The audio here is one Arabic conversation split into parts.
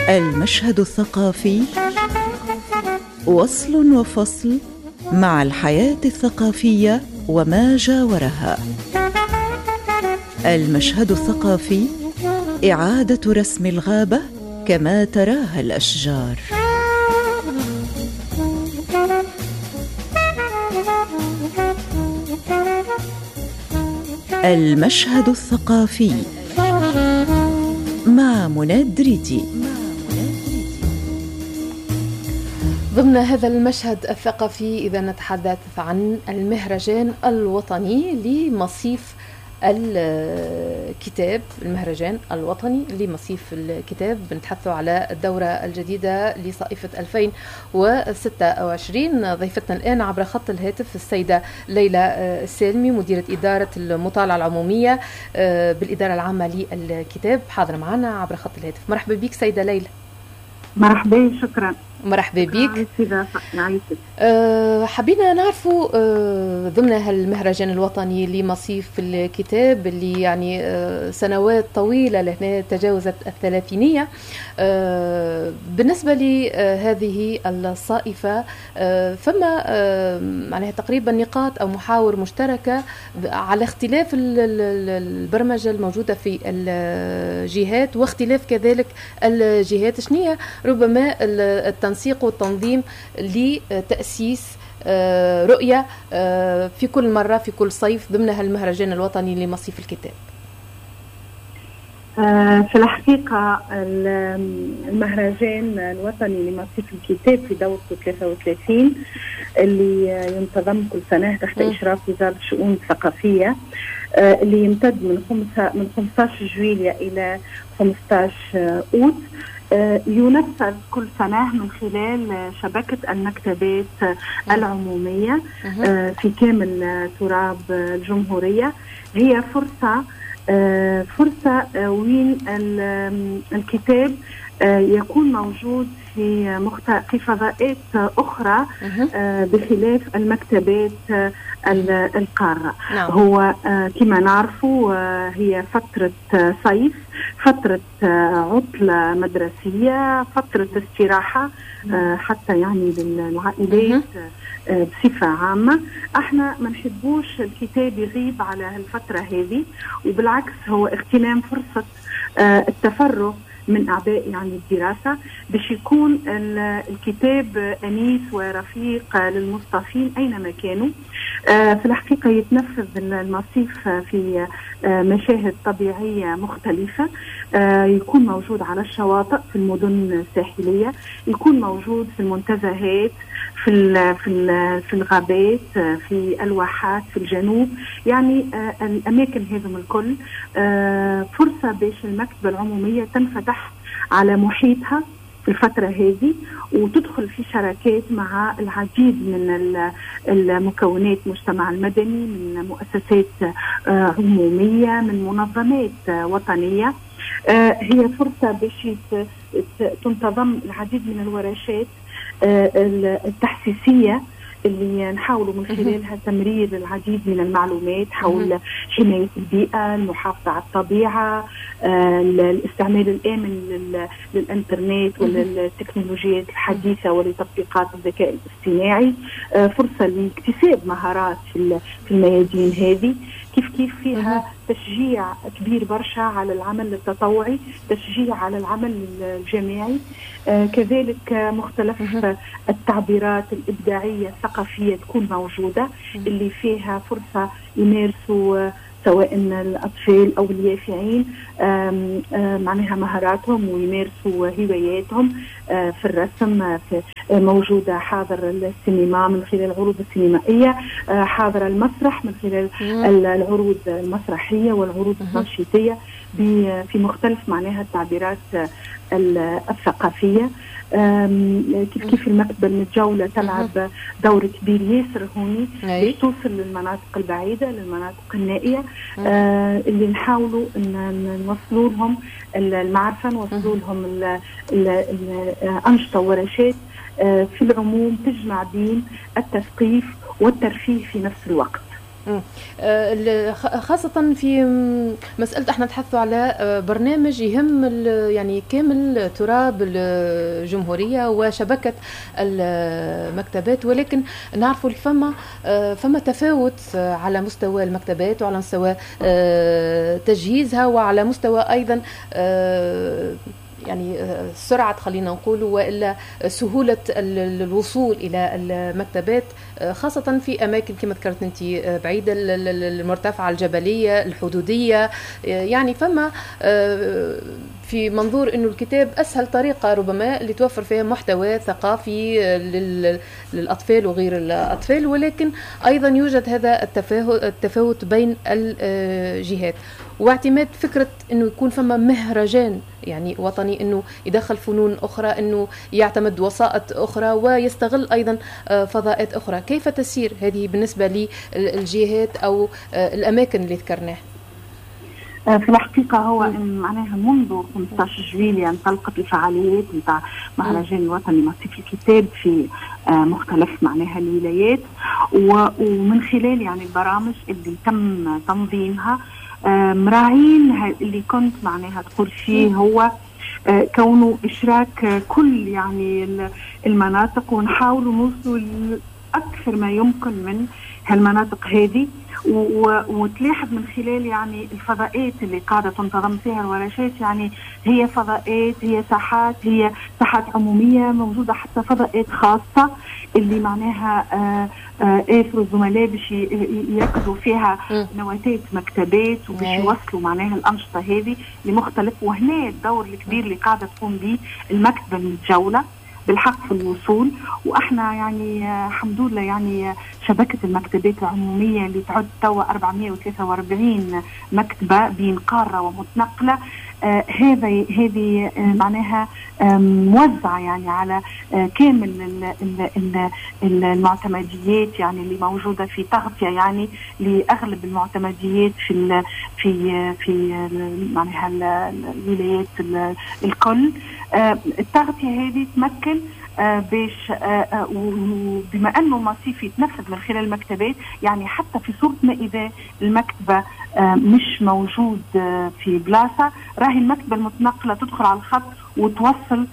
المشهد الثقافي وصل وفصل مع الحياة الثقافية وما جاورها. المشهد الثقافي إعادة رسم الغابة كما تراها الأشجار. المشهد الثقافي مع منى دريدي. ضمن هذا المشهد الثقافي إذا نتحدث عن المهرجان الوطني لمصيف الكتاب، المهرجان الوطني لمصيف الكتاب، بنتحدثوا على الدورة الجديدة لصائفة 2026. ضيفتنا الآن عبر خط الهاتف السيدة ليلى السالمي، مديرة إدارة المطالعة العمومية بالإدارة العامة للكتاب، حاضرة معنا عبر خط الهاتف. مرحبا بك سيدة ليلى. مرحبا، شكرا. مرحبا بك. حبينا نعرفوا ضمن هالمهرجان الوطني لمصيف الكتاب اللي يعني سنوات طويلة لهنا تجاوزت 30. بالنسبة لهذه الصائفة فما معناها تقريبا نقاط أو محاور مشتركة على اختلاف البرمجة الموجودة في الجهات واختلاف كذلك الجهات. شنية ربما التنسيق والتنظيم لتأسيس رؤية في كل مرة في كل صيف ضمن المهرجان الوطني لمصيف الكتاب؟ في الحقيقة المهرجان الوطني لمصيف الكتاب في دورته 33 اللي ينتظم كل سنة تحت إشراف وزارة الشؤون الثقافية، اللي يمتد من 15 جويلية إلى 15 أوت، ينفذ كل سنة من خلال شبكة المكتبات العمومية في كامل تراب الجمهورية. هي فرصة وين الكتاب يكون موجود في فضاءات أخرى بخلاف المكتبات القارة. نعم. هو كما نعرفوا هي فترة صيف، فترة عطلة مدرسية، فترة استراحة حتى يعني للعائلات بصفة عامة. احنا ما نحبوش الكتاب يغيب على هالفترة هذه، وبالعكس هو اغتنام فرصة التفرغ من أعباء يعني الدراسة باش يكون الكتاب أنيس ورفيق للمصطفين أينما كانوا. في الحقيقة يتنفذ المصيف في مشاهد طبيعية مختلفة، يكون موجود على الشواطئ في المدن الساحلية، يكون موجود في المنتزهات، في الغابات، في الواحات في الجنوب، يعني الأماكن هذم الكل فرصة باش المكتبة العمومية تنفتح على محيطها في الفترة هذه وتدخل في شراكات مع العديد من المكونات المجتمع المدني، من مؤسسات عمومية، من منظمات وطنية. هي فرصة باش تنتظم العديد من الورشات التحسيسية اللي نحاولوا من خلالها تمرير العديد من المعلومات حول حماية البيئة، المحافظة على الطبيعة، الاستعمال الآمن للإنترنت وللتكنولوجيات الحديثة ولتطبيقات الذكاء الاصطناعي. فرصة لاكتساب مهارات في الميادين هذه. كيف فيها تشجيع كبير برشا على العمل التطوعي، تشجيع على العمل الجماعي، كذلك مختلف التعبيرات الإبداعية الثقافية تكون موجودة، اللي فيها فرصة يمارسوا سواء الأطفال أو اليافعين معناها مهاراتهم ويمارسوا هواياتهم في الرسم. موجودة حاضر السينما من خلال العروض السينمائية، حاضر المسرح من خلال العروض المسرحية والعروض التنشيطية في مختلف معناها التعبيرات الثقافية. كيف المكتبة المتجولة تلعب دور كبير ياسر هوني باش توصل للمناطق البعيدة، للمناطق النائية، اللي نحاولوا ان نوصلوا لهم المعرفة، نوصلوا لهم الأنشطة ورشات في العموم تجمع بين التثقيف والترفيه في نفس الوقت. خاصة في مسألة احنا نتحدثوا على برنامج يهم يعني كامل تراب الجمهورية وشبكة المكتبات، ولكن نعرفوا فما تفاوت على مستوى المكتبات وعلى مستوى تجهيزها وعلى مستوى أيضا يعني سرعة خلينا نقول وإلا سهولة الوصول إلى المكتبات، خاصة في أماكن كما ذكرت أنت بعيدة المرتفعة الجبلية الحدودية. يعني فما في منظور أنه الكتاب أسهل طريقة ربما اللي توفر فيها محتوى ثقافي للأطفال وغير الأطفال، ولكن أيضا يوجد هذا التفاوت بين الجهات واعتماد فكرة أنه يكون فما مهرجان يعني وطني، أنه يدخل فنون أخرى، أنه يعتمد وسائط أخرى ويستغل أيضا فضاءات أخرى. كيف تسير هذه بالنسبة للجهات أو الأماكن اللي ذكرناها؟ في الحقيقة هو إن معناها منذ 15 جويلية انطلقت الفعاليات نتاع مهرجان الوطني مصيف الكتاب في مختلف معناها الولايات، ومن خلال يعني البرامج اللي تم تنظيمها مراعين اللي كنت معناها تقول فيه هو كونه إشراك كل يعني المناطق، ونحاول نوصل أكثر ما يمكن من هالمناطق هذه، وتلاحظ من خلال يعني الفضاءات اللي قاعدة تنتظم فيها الورشات، يعني هي فضاءات، هي ساحات عمومية موجودة، حتى فضاءات خاصة اللي معناها آثر الزملاء باش يركزوا فيها نواتات مكتبات وباش يوصلوا معناها الأنشطة هذه لمختلف. وهنا الدور الكبير اللي قاعدة تقوم به المكتبة المتجولة بالحق في الوصول. واحنا يعني الحمد لله يعني شبكة المكتبات العمومية اللي تعد توا 443 مكتبة بين قارة ومتنقلة، هذه معناها موزعة يعني على كامل المعتمديات يعني اللي موجودة في تغطية يعني لأغلب المعتمديات في معناها الولايات الكل. التغطية هذه تمكن باش وبما أنه المصيف يتنفذ من خلال المكتبات، يعني حتى في صورة ما إذا المكتبة مش موجود في بلاصة، راهي المكتبة المتنقلة تدخل على الخط وتوصل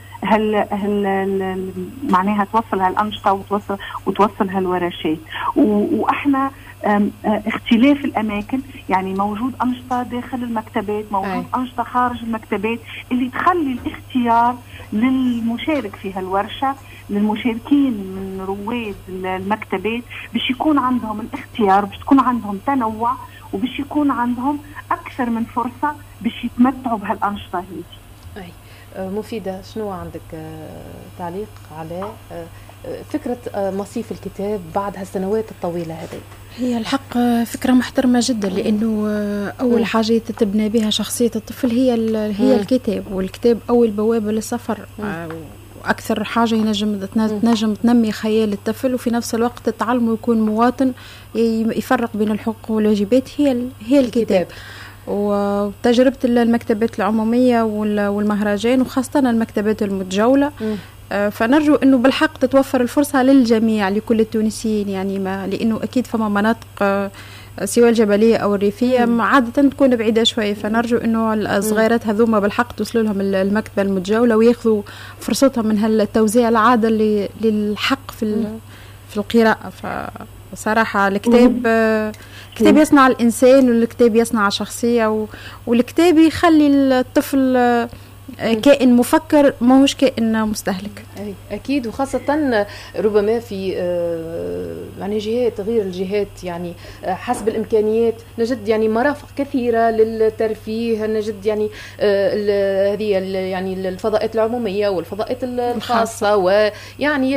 معناها توصل هالأنشطة وتوصل هالورشات. وإحنا اختلاف الأماكن، يعني موجود أنشطة داخل المكتبات، موجود أنشطة خارج المكتبات، اللي تخلي الاختيار للمشارك في هالورشة للمشاركين من رواد المكتبات باش يكون عندهم الاختيار، باش تكون عندهم تنوع، وباش يكون عندهم أكثر من فرصة باش يتمتعوا بهالأنشطة هذه. مفيدة، شنو عندك تعليق على فكرة مصيف الكتاب بعد هالسنوات الطويلة هذه؟ هي الحق فكرة محترمة جدا، لأنه أول حاجة تتبنى بها شخصية الطفل هي الكتاب، والكتاب أول بوابة للسفر، وأكثر حاجة تنجم تنمي خيال الطفل، وفي نفس الوقت تعلمه يكون مواطن يفرق بين الحقوق والواجبات هي الكتاب. وتجربة المكتبات العمومية والمهرجان وخاصة المكتبات المتجولة، فنرجو أنه بالحق تتوفر الفرصة للجميع لكل التونسيين، يعني لأنه أكيد فما مناطق سواء الجبلية أو الريفية عادة تكون بعيدة شوي، فنرجو أنه الصغيرات هذوما بالحق توصل لهم المكتبة المتجولة ويأخذوا فرصتهم من هالتوزيع العادة للحق في القراءة. فصراحة الكتاب يصنع الإنسان، والكتاب يصنع شخصية، والكتاب يخلي الطفل كائن مفكر ماهوش كائن مستهلك. أكيد، وخاصة ربما في يعني جهات غير الجهات، يعني حسب الإمكانيات نجد يعني مرافق كثيرة للترفيه، نجد يعني هذه يعني الفضاءات العمومية والفضاءات الخاصة، ويعني